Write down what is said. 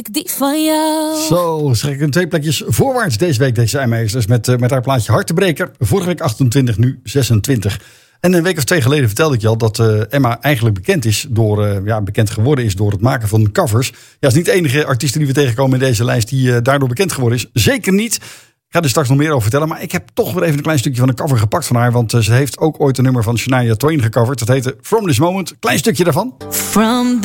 Die van jou. Zo, schrik ik 2 plekjes voorwaarts deze week, deze IJmeesters. Met haar plaatje Hartebreker. Vorige week 28, nu 26. En een week of 2 geleden vertelde ik je al dat Emma eigenlijk bekend geworden is door het maken van covers. Ja, is niet de enige artiest die we tegenkomen in deze lijst die daardoor bekend geworden is. Zeker niet. Ik ga er straks nog meer over vertellen. Maar ik heb toch weer even een klein stukje van een cover gepakt van haar. Want ze heeft ook ooit een nummer van Shania Twain gecoverd. Dat heette From This Moment. Klein stukje daarvan. From